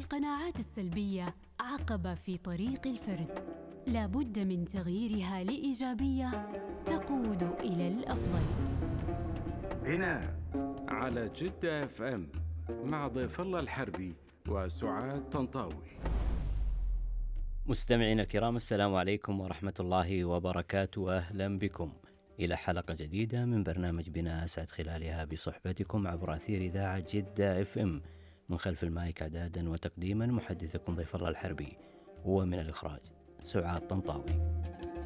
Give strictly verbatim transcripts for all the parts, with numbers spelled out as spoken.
القناعات السلبية عقبة في طريق الفرد، لا بد من تغييرها لإيجابية تقود إلى الأفضل. بناء على جدة اف ام مع ضيف الله الحربي وسعاد طنطاوي. مستمعينا الكرام، السلام عليكم ورحمة الله وبركاته. أهلا بكم إلى حلقة جديدة من برنامج بناء أسعد خلالها بصحبتكم عبر أثير إذاعة جدة اف ام. من خلف المايك إعدادا وتقديما محدثكم ضيف الله الحربي، ومن الإخراج سعاد طنطاوي.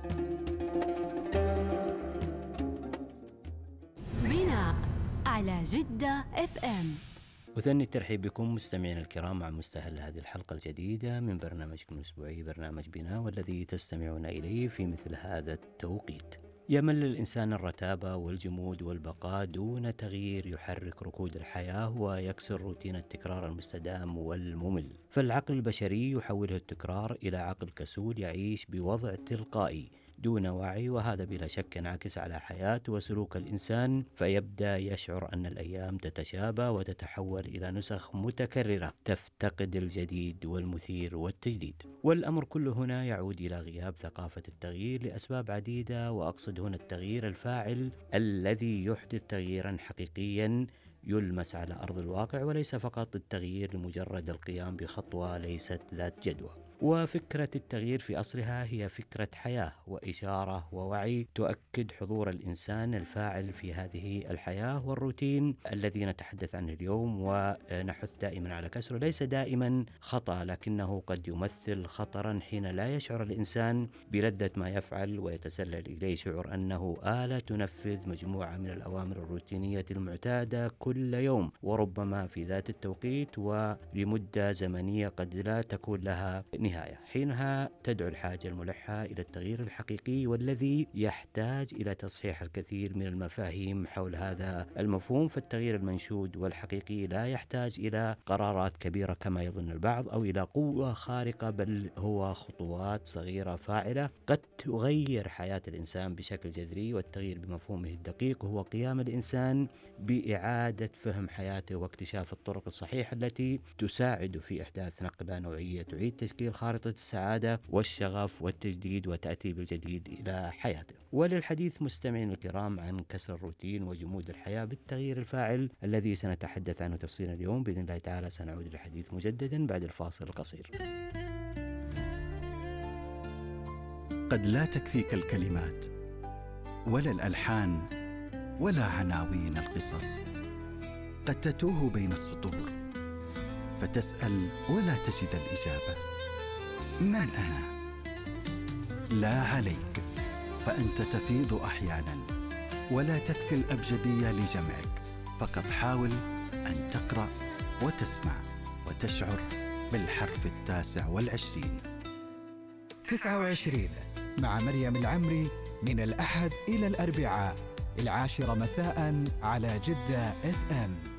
بناء على جدة اف ام. أثني الترحيب بكم مستمعين الكرام مع مستهل هذه الحلقة الجديدة من برنامجكم الأسبوعي برنامج بناء، والذي تستمعون إليه في مثل هذا التوقيت. يمل الإنسان الرتابة والجمود والبقاء دون تغيير يحرك ركود الحياة ويكسر روتين التكرار المستدام والممل، فالعقل البشري يحوله التكرار إلى عقل كسول يعيش بوضع تلقائي دون وعي، وهذا بلا شك ينعكس على حياة وسلوك الإنسان، فيبدأ يشعر أن الأيام تتشابه وتتحول إلى نسخ متكررة تفتقد الجديد والمثير والتجديد. والأمر كله هنا يعود إلى غياب ثقافة التغيير لأسباب عديدة، وأقصد هنا التغيير الفاعل الذي يحدث تغييرا حقيقيا يلمس على أرض الواقع، وليس فقط التغيير لمجرد القيام بخطوة ليست ذات جدوى. وفكرة التغيير في أصلها هي فكرة حياة وإشارة ووعي تؤكد حضور الإنسان الفاعل في هذه الحياة، والروتين الذي نتحدث عنه اليوم ونحث دائما على كسره ليس دائما خطأ، لكنه قد يمثل خطرا حين لا يشعر الإنسان بلذة ما يفعل ويتسلل إليه شعور أنه آلة تنفذ مجموعة من الأوامر الروتينية المعتادة كل يوم، وربما في ذات التوقيت ولمدة زمنية قد لا تكون لها نهاية. حينها تدعو الحاجة الملحة إلى التغيير الحقيقي، والذي يحتاج إلى تصحيح الكثير من المفاهيم حول هذا المفهوم. فالتغيير المنشود والحقيقي لا يحتاج إلى قرارات كبيرة كما يظن البعض أو إلى قوة خارقة، بل هو خطوات صغيرة فاعلة قد تغير حياة الإنسان بشكل جذري. والتغيير بمفهومه الدقيق هو قيام الإنسان بإعادة فهم حياته واكتشاف الطرق الصحيحة التي تساعد في إحداث نقلة نوعية تعيد تشكيل خارطة السعادة والشغف والتجديد وتأتي بالجديد إلى حياته. وللحديث مستمعين الكرام عن كسر الروتين وجمود الحياة بالتغيير الفاعل الذي سنتحدث عنه تفصيلا اليوم بإذن الله تعالى، سنعود للحديث مجددا بعد الفاصل القصير. قد لا تكفيك الكلمات ولا الألحان ولا عناوين القصص، قد تتوه بين السطور فتسأل ولا تجد الإجابة. من أنا؟ لا عليك، فأنت تفيض أحيانا ولا تكفي الأبجدية لجمعك، فقد حاول أن تقرأ وتسمع وتشعر بالحرف التاسع والعشرين. تسعة وعشرين مع مريم العمري من الأحد إلى الأربعاء العاشرة مساء على جدة اف ام.